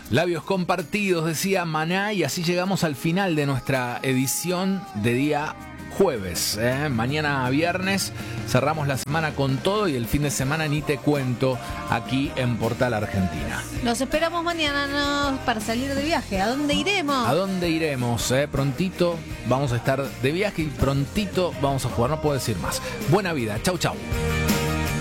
Labios compartidos, decía Maná, y así llegamos al final de nuestra edición de día jueves. Mañana viernes cerramos la semana con todo y el fin de semana ni te cuento aquí en Portal Argentina. Los esperamos mañana para salir de viaje. ¿A dónde iremos? ¿A dónde iremos? Prontito vamos a estar de viaje y prontito vamos a jugar, no puedo decir más. Buena vida, chau chau.